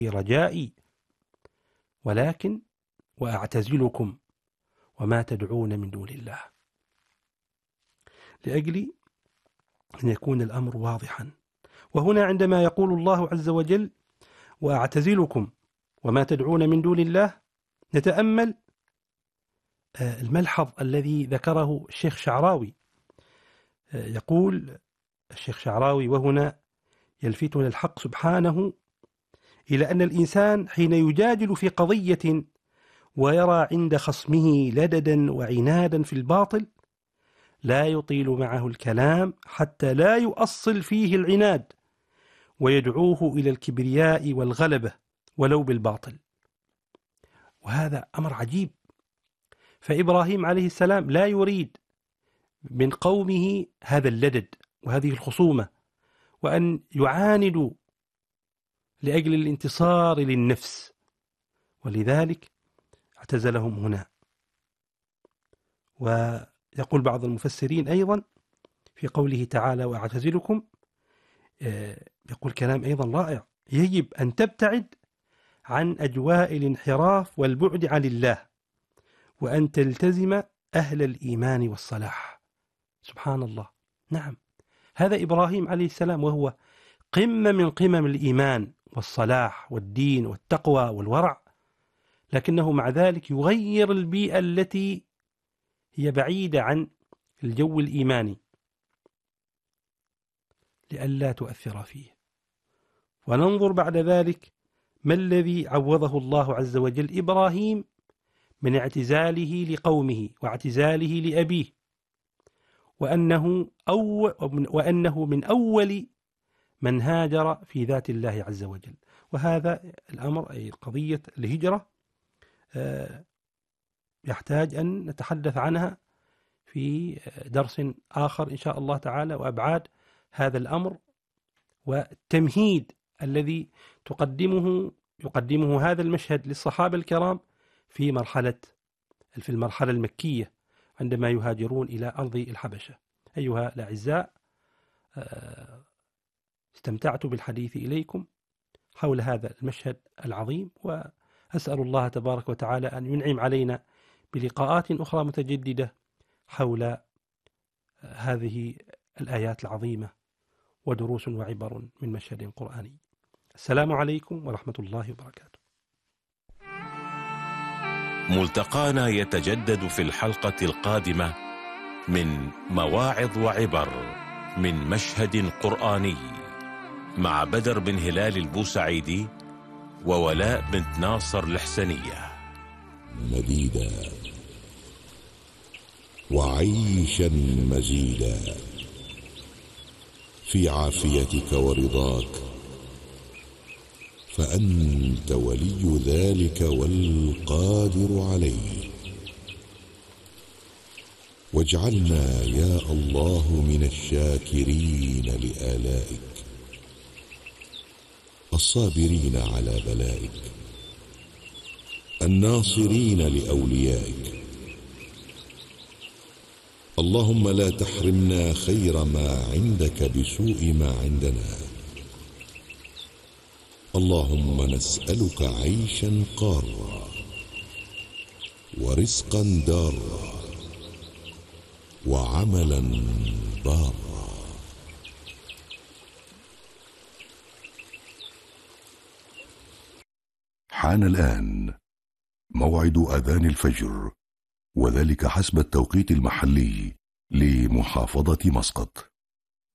رجائي، ولكن وأعتزلكم وما تدعون من دون الله، لأجل أن يكون الأمر واضحا. وهنا عندما يقول الله عز وجل وأعتزلكم وما تدعون من دون الله، نتأمل الملحظ الذي ذكره الشيخ شعراوي. يقول الشيخ شعراوي: وهنا يلفتنا الحق سبحانه إلى أن الإنسان حين يجادل في قضية ويرى عند خصمه لددا وعنادا في الباطل لا يطيل معه الكلام حتى لا يؤصل فيه العناد ويدعوه إلى الكبرياء والغلبة ولو بالباطل. وهذا أمر عجيب. فإبراهيم عليه السلام لا يريد من قومه هذا اللدد وهذه الخصومة وأن يعاندوا لأجل الانتصار للنفس، ولذلك اعتزلهم هنا. ويقول بعض المفسرين أيضا في قوله تعالى وأعتزلكم، يقول كلام أيضا رائع: يجب أن تبتعد عن أجواء الانحراف والبعد عن الله، وأن تلتزم أهل الإيمان والصلاح. سبحان الله. نعم، هذا إبراهيم عليه السلام وهو قمة من قمم الإيمان والصلاح والدين والتقوى والورع، لكنه مع ذلك يغير البيئة التي هي بعيدة عن الجو الإيماني لئلا تؤثر فيه. وننظر بعد ذلك ما الذي عوضه الله عز وجل إبراهيم من اعتزاله لقومه واعتزاله لأبيه، وأنه من أول من هاجر في ذات الله عز وجل. وهذا الأمر أي قضية الهجرة يحتاج أن نتحدث عنها في درس آخر إن شاء الله تعالى، وأبعاد هذا الأمر والتمهيد الذي يقدمه هذا المشهد للصحابة الكرام في المرحلة المكية عندما يهاجرون إلى أرض الحبشة. أيها الأعزاء، استمتعت بالحديث إليكم حول هذا المشهد العظيم، وأسأل الله تبارك وتعالى أن ينعم علينا بلقاءات أخرى متجددة حول هذه الآيات العظيمة ودروس وعبر من مشهد قرآني. السلام عليكم ورحمة الله وبركاته. ملتقانا يتجدد في الحلقة القادمة من مواعظ وعبر من مشهد قرآني مع بدر بن هلال البوسعيدي وولاء بنت ناصر الحسنية. مديدا وعيشا مزيدا في عافيتك ورضاك، فأنت ولي ذلك والقادر عليه. واجعلنا يا الله من الشاكرين لآلائك، الصابرين على بلائك، الناصرين لأوليائك. اللهم لا تحرمنا خير ما عندك بسوء ما عندنا. اللهم نسألك عيشا قارا ورزقا دارا وعملا بارا. حان الآن موعد أذان الفجر، وذلك حسب التوقيت المحلي لمحافظة مسقط.